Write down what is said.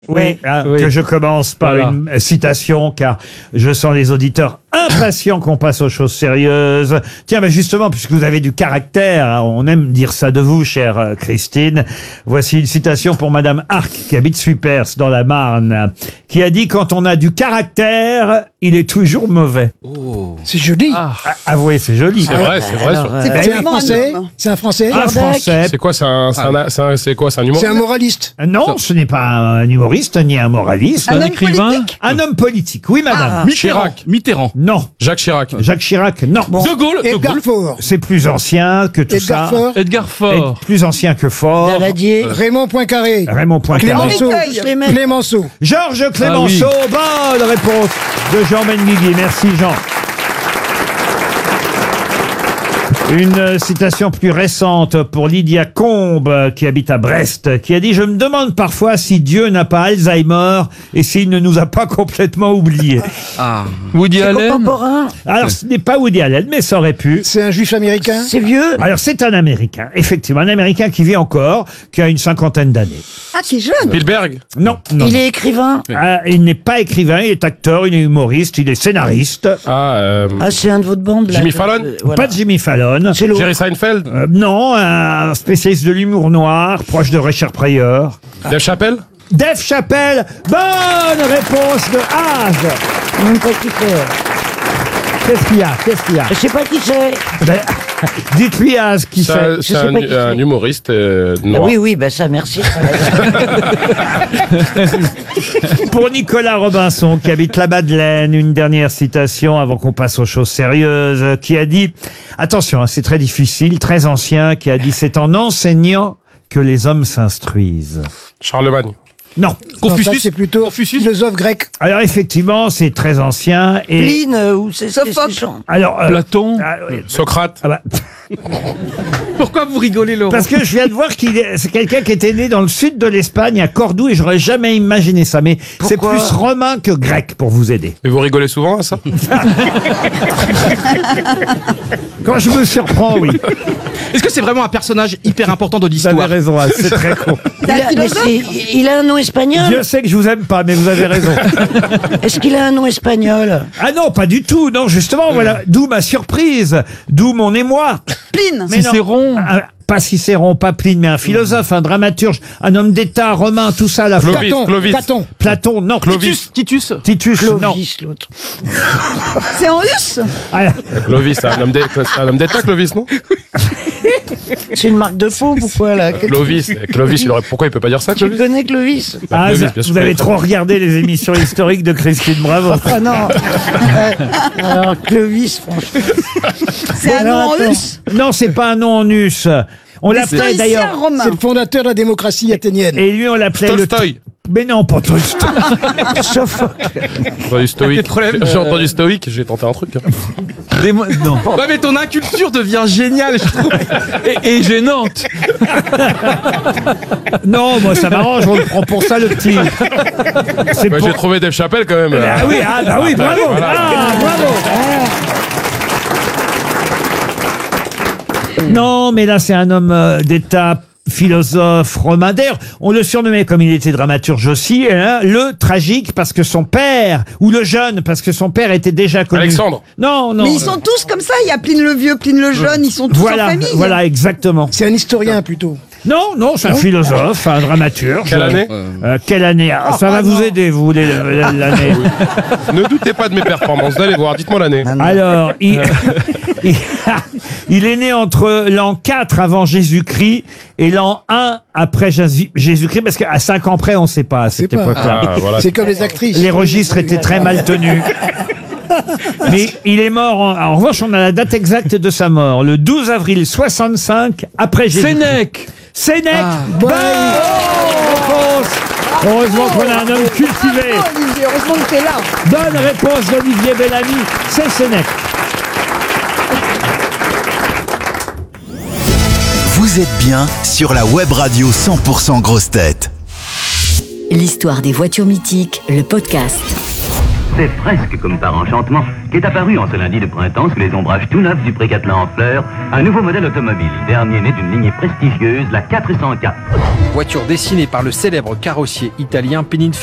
Oui, que je commence par une citation, car je sens les auditeurs impatients qu'on passe aux choses sérieuses. Tiens, justement, puisque vous avez du caractère, on aime dire ça de vous, chère Christine. Voici une citation pour Madame Arc, qui habite Suipers, dans la Marne, qui a dit « Quand on a du caractère, il est toujours mauvais. » Oh. C'est joli. Avouez, c'est joli. C'est vrai, c'est vrai. C'est un Français. C'est un Français. Un Français. C'est quoi, c'est un humoriste? C'est un moraliste. Non, ce n'est pas un humoriste, ni un moraliste. Un écrivain politique. Un homme politique, oui, madame. Mitterrand. Non. Jacques Chirac. Jacques Chirac, non. De Gaulle. Edgar Faure. C'est plus ancien que tout Edgar ça. Faure. Edgar Faure. Plus ancien que Faure. Daladier. Raymond Poincaré. Raymond Poincaré. Clémenceau. Georges Clémenceau, bonne réponse de Jean Benguigui. Merci Jean. Une citation plus récente pour Lydia Combe, qui habite à Brest, qui a dit « Je me demande parfois si Dieu n'a pas Alzheimer et s'il ne nous a pas complètement oubliés. » Woody Allen. Contemporain. Alors, ce n'est pas Woody Allen, mais ça aurait pu. C'est un juif américain. C'est vieux. Alors, c'est un Américain, effectivement, un Américain qui vit encore, qui a une 50aine d'années. Ah, qui est jeune. Spielberg. Non, non. Il est écrivain. Il n'est pas écrivain, il est acteur, il est humoriste, il est scénariste. Ah, c'est un de votre bande. Là, Jimmy Fallon. Pas de Jimmy Fallon. C'est l'autre. Jerry Seinfeld. Non, un spécialiste de l'humour noir, proche de Richard Pryor. Dave Chappelle. Dave Chappelle, bonne réponse de Az. Je sais même pas qui c'est. Qu'est-ce qu'il y a Je sais pas qui c'est. Ben, dites-lui Az qui C'est c'est. sais pas qui c'est. un humoriste Ah noir. oui, bah ça, merci. Pour Nicolas Robinson, qui habite la Madeleine, une dernière citation avant qu'on passe aux choses sérieuses, qui a dit, attention, c'est très difficile, très ancien, qui a dit, c'est en enseignant que les hommes s'instruisent. Charlemagne. Non. Confucius. C'est plutôt philosophe grec. Alors effectivement, c'est très ancien et... Pline, ou c'est Sophocle. Alors, Platon. Socrate. Ah bah, Pourquoi vous rigolez, Laurent? parce que je viens de voir c'est quelqu'un qui était né dans le sud de l'Espagne, à Cordoue, et j'aurais jamais imaginé ça. Mais c'est Pourquoi plus romain que grec, pour vous aider. Et vous rigolez souvent à ça? Quand je me surprends, oui. Est-ce que c'est vraiment un personnage hyper important de Vous l'histoire? avez raison, Al, c'est très con. Il a un nom espagnol. Dieu sait que je vous aime pas, mais vous avez raison. Est-ce qu'il a un nom espagnol? Ah non, pas du tout. Non, justement, voilà. D'où ma surprise. D'où mon émoi. Pline. Mais non. Cicéron. Pas Cicéron, pas Pline, mais un philosophe, un dramaturge, un homme d'État, romain, tout ça. Clovis. Platon, non. Titus. Titus, non. Clovis, l'autre. C'est en russe. Ah, Clovis, c'est un homme d'État, Clovis, non? C'est une marque de faux ou quoi, là? Clovis, pourquoi il peut pas dire ça, Tu Clovis? connais Clovis? Clovis, bien sûr. vous avez trop regardé les émissions historiques de Christine Bravo. Ah non. Alors, Clovis, franchement. C'est un nom en russe. Non, c'est pas un nom en us. On l'appelait Stoïcien d'ailleurs. romain. C'est le fondateur de la démocratie athénienne. Et lui, on l'appelait Tolstoï. Mais non, pas Tolstoï. J'ai entendu stoïque. J'ai entendu stoïque, j'ai tenté un truc. Non. Ouais, mais ton inculture devient géniale, je trouve. Et gênante. Non, moi ça m'arrange, on le prend pour ça le petit. C'est Ouais, pour... j'ai trouvé Dave Chappelle quand même. Ah oui, bravo. Voilà. Bravo. Non, mais là c'est un homme d'État, philosophe romain. D'ailleurs, on le surnommait, comme il était dramaturge aussi, le tragique parce que son père, ou le jeune parce que son père était déjà connu. Alexandre. Non. Mais ils sont tous comme ça. Il y a Pline le vieux, Pline le jeune. Ils sont tous en famille. Voilà, exactement. C'est un historien plutôt. Non, c'est un philosophe, un dramaturge. Quelle année? Quelle année? Ça va vous aider, vous, l'année. Ne doutez pas de mes performances, vous allez voir, dites-moi l'année. Alors, il est né entre l'an 4 avant Jésus-Christ et l'an 1 après Jésus-Christ, parce qu'à 5 ans près, on ne sait pas à cette époque-là. Ah, voilà. C'est comme les actrices. Les registres étaient très mal tenus. Mais il est mort, en revanche, on a la date exacte de sa mort, le 12 avril 65 après Jésus-Christ. Sénèque. Bonne réponse. Heureusement qu'on a un homme cultivé. Bravo, Olivier, heureusement que t'es là. Bonne réponse d'Olivier Bellamy, c'est Sénèque. Vous êtes bien sur la web radio 100% grosses têtes. L'histoire des voitures mythiques, le podcast. C'est presque comme par enchantement qu'est apparu en ce lundi de printemps sous les ombrages tout neufs du Pré Catelan en fleurs un nouveau modèle automobile, dernier né d'une lignée prestigieuse, la 404. voiture dessinée par le célèbre carrossier italien Pininfarina.